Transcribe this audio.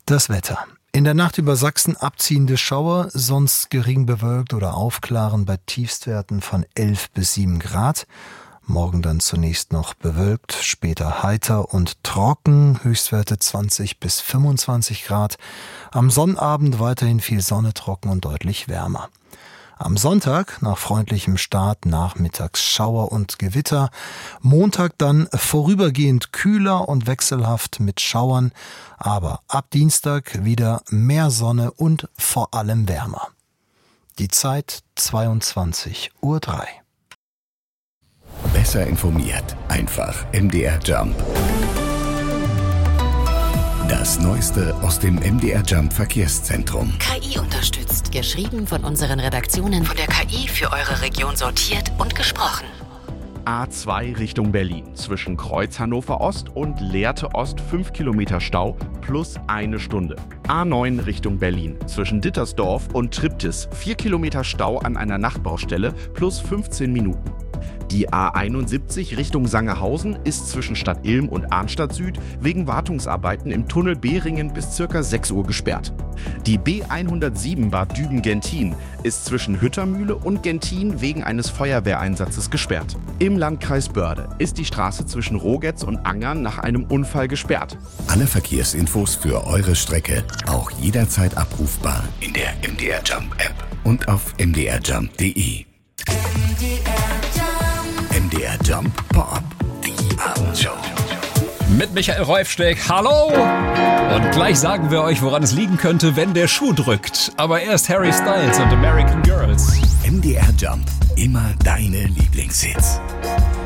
Das Wetter. In der Nacht über Sachsen abziehende Schauer, sonst gering bewölkt oder aufklaren bei Tiefstwerten von 11 bis 7 Grad. Morgen dann zunächst noch bewölkt, später heiter und trocken, Höchstwerte 20 bis 25 Grad. Am Sonnabend weiterhin viel Sonne, trocken und deutlich wärmer. Am Sonntag nach freundlichem Start nachmittags Schauer und Gewitter. Montag dann vorübergehend kühler und wechselhaft mit Schauern. Aber ab Dienstag wieder mehr Sonne und vor allem wärmer. Die Zeit 22:03 Uhr. Besser informiert. Einfach MDR Jump. Das Neueste aus dem MDR Jump Verkehrszentrum. KI unterstützt. Geschrieben von unseren Redaktionen. Von der KI für eure Region sortiert und gesprochen. A2 Richtung Berlin. Zwischen Kreuz Hannover Ost und Lehrte Ost 5 Kilometer Stau plus 1 Stunde. A9 Richtung Berlin. Zwischen Dittersdorf und Triptis 4 Kilometer Stau an einer Nachtbaustelle plus 15 Minuten. Die A71 Richtung Sangerhausen ist zwischen Stadt Ilm und Arnstadt Süd wegen Wartungsarbeiten im Tunnel Behringen bis ca. 6 Uhr gesperrt. Die B107 Bad Düben-Gentin ist zwischen Hüttermühle und Gentin wegen eines Feuerwehreinsatzes gesperrt. Im Landkreis Börde ist die Straße zwischen Rogetz und Angern nach einem Unfall gesperrt. Alle Verkehrsinfos für eure Strecke auch jederzeit abrufbar in der MDR Jump App und auf mdrjump.de. MDR Jump Pop, die Abendshow. Mit Michael Reufsteck, hallo! Und gleich sagen wir euch, woran es liegen könnte, wenn der Schuh drückt. Aber erst Harry Styles und American Girls. MDR Jump, immer deine Lieblingshits.